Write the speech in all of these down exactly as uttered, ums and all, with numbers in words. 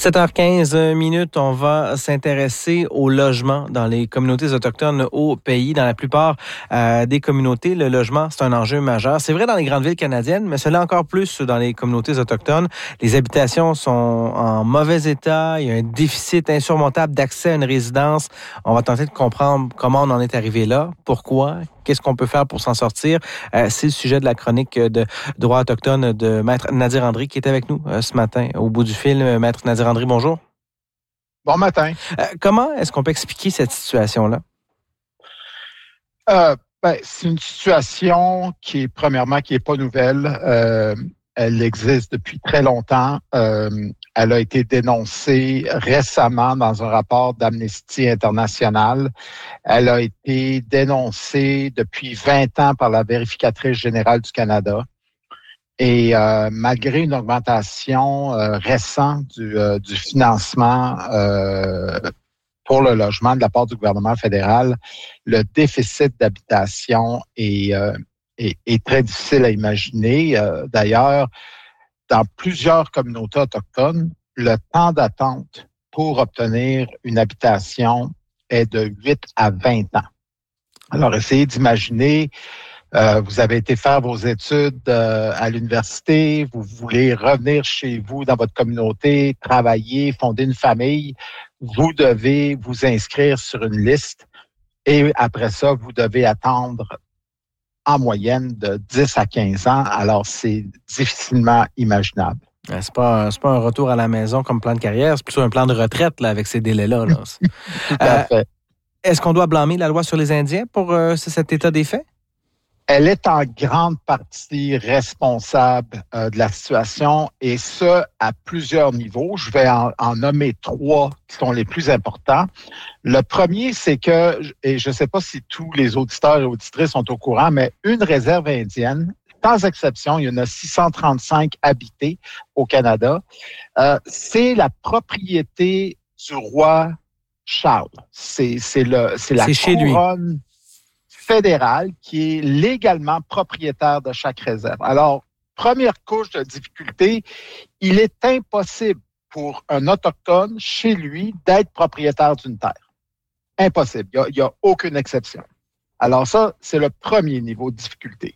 sept heures quinze minutes, on va s'intéresser au logement dans les communautés autochtones au pays. Dans la plupart euh, des communautés, le logement, c'est un enjeu majeur. C'est vrai dans les grandes villes canadiennes, mais cela encore plus dans les communautés autochtones. Les habitations sont en mauvais état. Il y a un déficit insurmontable d'accès à une résidence. On va tenter de comprendre comment on en est arrivé là, pourquoi, qu'est-ce qu'on peut faire pour s'en sortir. Euh, c'est le sujet de la chronique de droit autochtone de Maître Nadir Andry qui est avec nous euh, ce matin. Au bout du fil, Maître Nadir Andry, bonjour. Bon matin. Euh, comment est-ce qu'on peut expliquer cette situation-là? Euh, ben, c'est une situation qui est, premièrement, qui n'est pas nouvelle. Euh, elle existe depuis très longtemps. Euh, elle a été dénoncée récemment dans un rapport d'Amnesty International. Elle a été dénoncée depuis vingt ans par la vérificatrice générale du Canada. Et euh, malgré une augmentation euh, récente du, euh, du financement euh, pour le logement de la part du gouvernement fédéral, le déficit d'habitation est, euh, est, est très difficile à imaginer. Euh, d'ailleurs, dans plusieurs communautés autochtones, le temps d'attente pour obtenir une habitation est de huit à vingt ans. Alors, essayez d'imaginer... Euh, vous avez été faire vos études euh, à l'université, vous voulez revenir chez vous dans votre communauté, travailler, fonder une famille, vous devez vous inscrire sur une liste et après ça, vous devez attendre en moyenne de dix à quinze ans. Alors, c'est difficilement imaginable. C'est pas, c'est pas un retour à la maison comme plan de carrière, c'est plutôt un plan de retraite là, avec ces délais-là. Là. Tout à euh, fait. Est-ce qu'on doit blâmer la loi sur les Indiens pour euh, cet état des faits? Elle est en grande partie responsable euh, de la situation et ce, à plusieurs niveaux. Je vais en, en nommer trois qui sont les plus importants. Le premier, c'est que, et je ne sais pas si tous les auditeurs et auditrices sont au courant, mais une réserve indienne, sans exception, il y en a six cent trente-cinq habitées au Canada, euh, c'est la propriété du roi Charles. C'est, c'est, le, c'est la c'est couronne fédéral qui est légalement propriétaire de chaque réserve. Alors, première couche de difficulté, il est impossible pour un Autochtone chez lui d'être propriétaire d'une terre. Impossible. Il n'y a, a aucune exception. Alors ça, c'est le premier niveau de difficulté.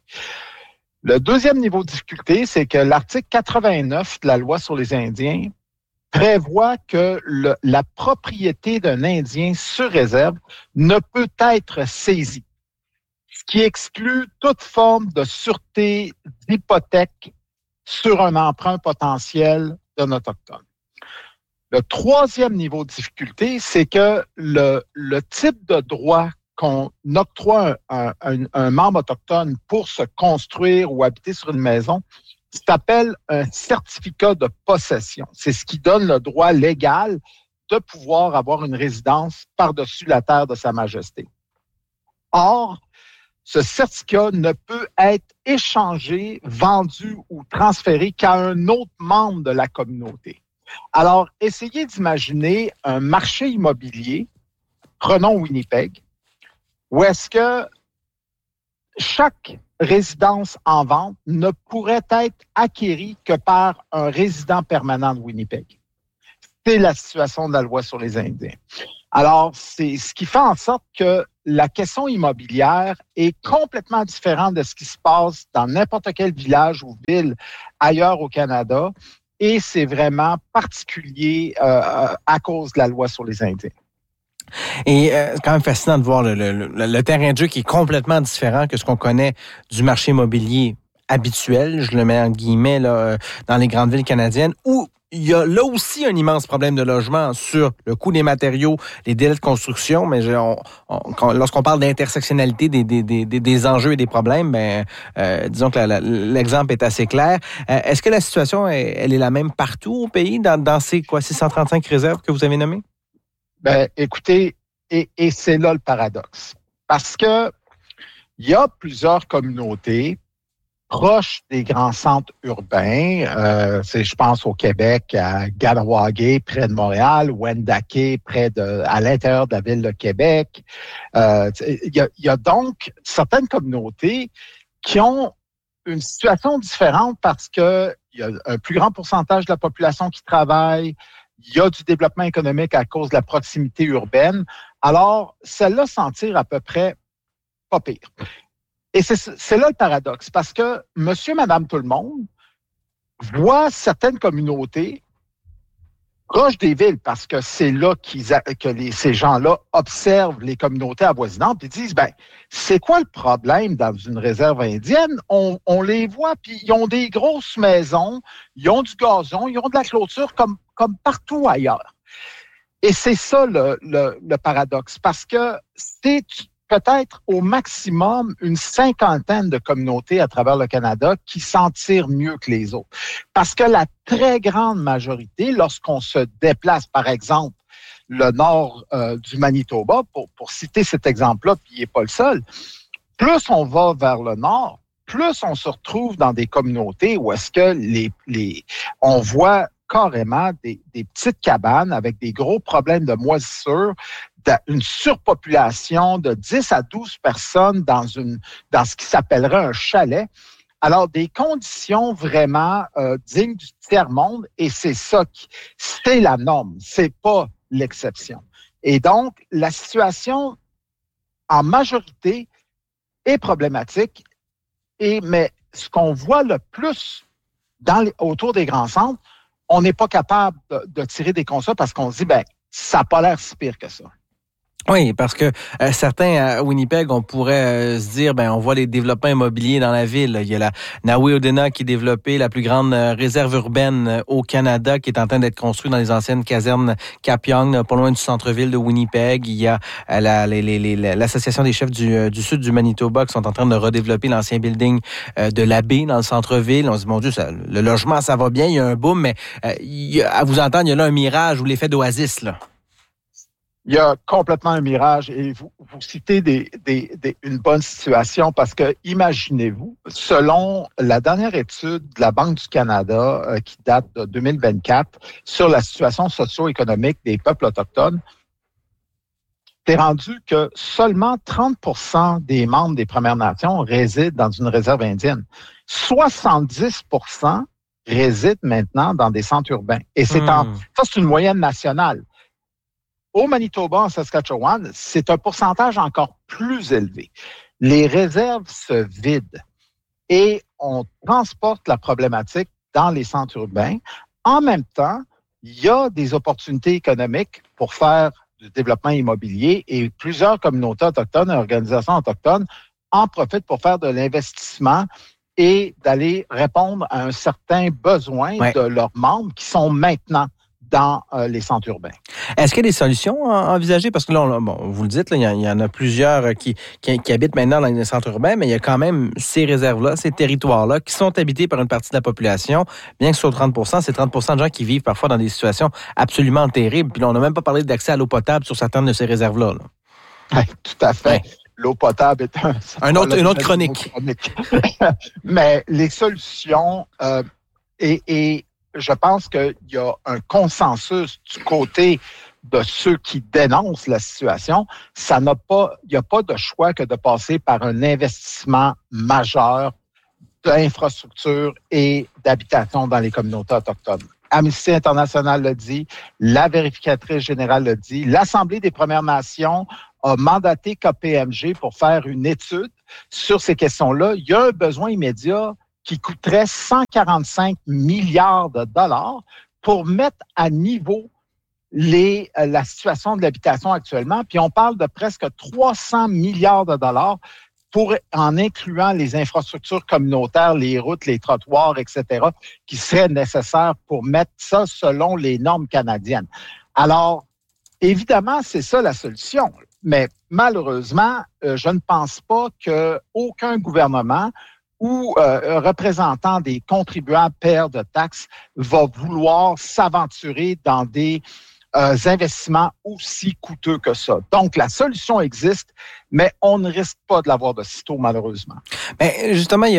Le deuxième niveau de difficulté, c'est que l'article quatre-vingt-neuf de la loi sur les Indiens prévoit que le, la propriété d'un Indien sur réserve ne peut être saisie, ce qui exclut toute forme de sûreté d'hypothèque sur un emprunt potentiel d'un Autochtone. Le troisième niveau de difficulté, c'est que le, le type de droit qu'on octroie à un, un, un membre autochtone pour se construire ou habiter sur une maison s'appelle un certificat de possession. C'est ce qui donne le droit légal de pouvoir avoir une résidence par-dessus la terre de Sa Majesté. Or, ce certificat ne peut être échangé, vendu ou transféré qu'à un autre membre de la communauté. Alors, essayez d'imaginer un marché immobilier, prenons Winnipeg, où est-ce que chaque résidence en vente ne pourrait être acquérie que par un résident permanent de Winnipeg. C'est la situation de la loi sur les Indiens. Alors, c'est ce qui fait en sorte que la question immobilière est complètement différente de ce qui se passe dans n'importe quel village ou ville ailleurs au Canada et c'est vraiment particulier euh, à cause de la loi sur les Indiens. Et euh, c'est quand même fascinant de voir le, le, le, le terrain de jeu qui est complètement différent que ce qu'on connaît du marché immobilier habituel, je le mets en guillemets là, dans les grandes villes canadiennes, où il y a là aussi un immense problème de logement sur le coût des matériaux, les délais de construction, mais on, on, lorsqu'on parle d'intersectionnalité des, des, des, des enjeux et des problèmes, ben, euh, disons que la, la, l'exemple est assez clair. Euh, est-ce que la situation, est, elle est la même partout au pays, dans, dans ces quoi, six cent trente-cinq réserves que vous avez nommées? Ben, écoutez, et, et c'est là le paradoxe. Parce que il y a plusieurs communautés proches des grands centres urbains. Euh, c'est, je pense au Québec, à Kahnawake, près de Montréal, Wendake, près de, à l'intérieur de la ville de Québec. Euh, il y a, il y a donc certaines communautés qui ont une situation différente parce que il y a un plus grand pourcentage de la population qui travaille. Il y a du développement économique à cause de la proximité urbaine. Alors, celle-là s'en tire à peu près pas pire. Et c'est, c'est là le paradoxe, parce que monsieur, madame, tout le monde voit certaines communautés proches des villes, parce que c'est là qu'ils a, que les, ces gens-là observent les communautés avoisinantes et disent, ben, c'est quoi le problème dans une réserve indienne? On, on les voit, puis ils ont des grosses maisons, ils ont du gazon, ils ont de la clôture comme, comme partout ailleurs. Et c'est ça le, le, le paradoxe, parce que c'est peut-être au maximum une cinquantaine de communautés à travers le Canada qui s'en tirent mieux que les autres. Parce que la très grande majorité, lorsqu'on se déplace, par exemple, le nord euh, du Manitoba, pour, pour citer cet exemple-là, puis il n'est pas le seul, plus on va vers le nord, plus on se retrouve dans des communautés où est-ce que les, les on voit carrément des, des petites cabanes avec des gros problèmes de moisissure, une surpopulation de dix à douze personnes dans une dans ce qui s'appellerait un chalet. Alors, des conditions vraiment euh, dignes du tiers-monde, et c'est ça qui, c'est la norme, c'est pas l'exception. Et donc, la situation, en majorité, est problématique, et mais ce qu'on voit le plus dans les, autour des grands centres, on n'est pas capable de, de tirer des constats parce qu'on se dit, ben, ça n'a pas l'air si pire que ça. Oui, parce que euh, certains à Winnipeg, on pourrait euh, se dire, ben on voit les développements immobiliers dans la ville. Il y a la Nawi-Odena qui est développée, la plus grande euh, réserve urbaine euh, au Canada, qui est en train d'être construite dans les anciennes casernes Cap Young, euh, pas loin du centre-ville de Winnipeg. Il y a euh, la, les, les, les, l'association des chefs du, euh, du sud du Manitoba qui sont en train de redévelopper l'ancien building euh, de l'abbé dans le centre-ville. On se dit, mon Dieu, ça, le logement, ça va bien, il y a un boom, mais euh, il y a, à vous entendre, il y a là un mirage ou l'effet d'oasis, là. Il y a complètement un mirage, et vous, vous citez des, des, des, une bonne situation parce que, imaginez-vous, selon la dernière étude de la Banque du Canada euh, qui date de deux mille vingt-quatre sur la situation socio-économique des peuples autochtones, c'est rendu que seulement trente pour cent des membres des Premières Nations résident dans une réserve indienne. soixante-dix pour cent résident maintenant dans des centres urbains. Et c'est mmh. en, ça, c'est une moyenne nationale. Au Manitoba, en Saskatchewan, c'est un pourcentage encore plus élevé. Les réserves se vident et on transporte la problématique dans les centres urbains. En même temps, il y a des opportunités économiques pour faire du développement immobilier et plusieurs communautés autochtones et organisations autochtones en profitent pour faire de l'investissement et d'aller répondre à un certain besoin ouais. de leurs membres qui sont maintenant dans euh, les centres urbains. Est-ce qu'il y a des solutions envisagées? Parce que là, on, bon, vous le dites, là, il, y en, il y en a plusieurs qui, qui, qui habitent maintenant dans les centres urbains, mais il y a quand même ces réserves-là, ces territoires-là qui sont habités par une partie de la population. Bien que ce soit trente pour cent, c'est trente pour cent de gens qui vivent parfois dans des situations absolument terribles. Puis là, on n'a même pas parlé d'accès à l'eau potable sur certaines de ces réserves-là. Là. Oui, tout à fait. Ouais. L'eau potable est un... un autre, une autre chronique. chronique. Mais les solutions... Euh, et, et je pense qu'il y a un consensus du côté de ceux qui dénoncent la situation. Ça n'a pas, il n'y a pas de choix que de passer par un investissement majeur d'infrastructures et d'habitation dans les communautés autochtones. Amnesty International l'a dit, la vérificatrice générale l'a dit, l'Assemblée des Premières Nations a mandaté K P M G pour faire une étude sur ces questions-là. Il y a un besoin immédiat qui coûterait cent quarante-cinq milliards de dollars pour mettre à niveau les, la situation de l'habitation actuellement. Puis on parle de presque trois cents milliards de dollars pour, en incluant les infrastructures communautaires, les routes, les trottoirs, et cetera, qui seraient nécessaires pour mettre ça selon les normes canadiennes. Alors, évidemment, c'est ça la solution. Mais malheureusement, euh, je ne pense pas qu'aucun gouvernement ou euh, représentant des contribuables paieurs de taxes va vouloir s'aventurer dans des euh, investissements aussi coûteux que ça. Donc, la solution existe, mais on ne risque pas de l'avoir de sitôt, malheureusement. Mais justement, il y a,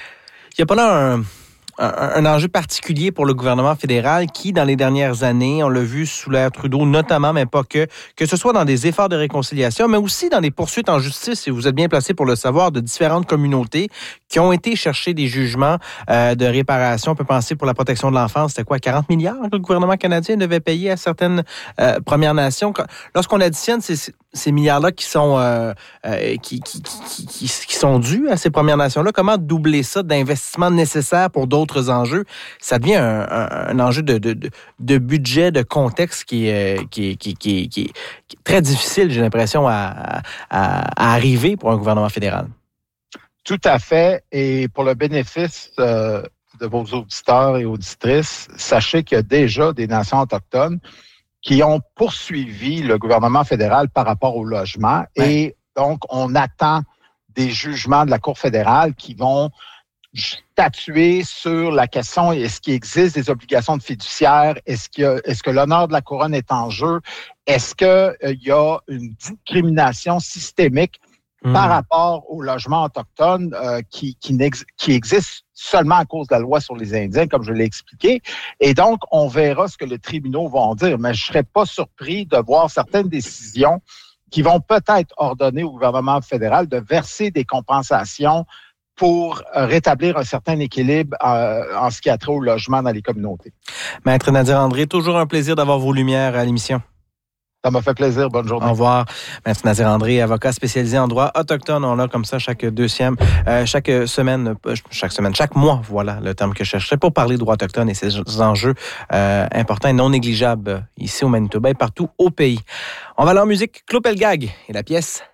il y a pas là un... un enjeu particulier pour le gouvernement fédéral qui, dans les dernières années, on l'a vu sous l'ère Trudeau, notamment, mais pas que, que ce soit dans des efforts de réconciliation, mais aussi dans des poursuites en justice, et vous êtes bien placé pour le savoir, de différentes communautés qui ont été chercher des jugements euh, de réparation. On peut penser pour la protection de l'enfance, c'était quoi, quarante milliards que le gouvernement canadien devait payer à certaines euh, Premières Nations. Lorsqu'on additionne ces, ces milliards-là qui sont euh, euh, qui, qui, qui, qui, qui sont dus à ces Premières Nations-là, comment doubler ça d'investissements nécessaires pour d'autres enjeux? Ça devient un, un, un enjeu de, de, de budget, de contexte qui est, qui, qui, qui, qui est très difficile, j'ai l'impression, à, à, à arriver pour un gouvernement fédéral. Tout à fait. Et pour le bénéfice euh, de vos auditeurs et auditrices, sachez qu'il y a déjà des nations autochtones qui ont poursuivi le gouvernement fédéral par rapport au logement. Ouais. Et donc, on attend des jugements de la Cour fédérale qui vont statuer sur la question, est-ce qu'il existe des obligations de fiduciaire? Est-ce, qu'il y a, est-ce que l'honneur de la couronne est en jeu? Est-ce qu'il euh, y a une discrimination systémique Mmh. par rapport au logement autochtone euh, qui, qui, qui existe seulement à cause de la loi sur les Indiens, comme je l'ai expliqué. Et donc, on verra ce que les tribunaux vont dire, mais je ne serais pas surpris de voir certaines décisions qui vont peut-être ordonner au gouvernement fédéral de verser des compensations pour rétablir un certain équilibre euh, en ce qui a trait au logement dans les communautés. Maître Nadir André, toujours un plaisir d'avoir vos lumières à l'émission. Ça m'a fait plaisir. Bonne journée. Au revoir. Maître Nadir André, avocat spécialisé en droit autochtone. On l'a comme ça chaque deuxième, euh, chaque semaine, chaque semaine, chaque mois, voilà le terme que je cherchais, pour parler de droit autochtone et ces enjeux euh, importants et non négligeables ici au Manitoba et partout au pays. On va aller en musique. Claude Pelgag et la pièce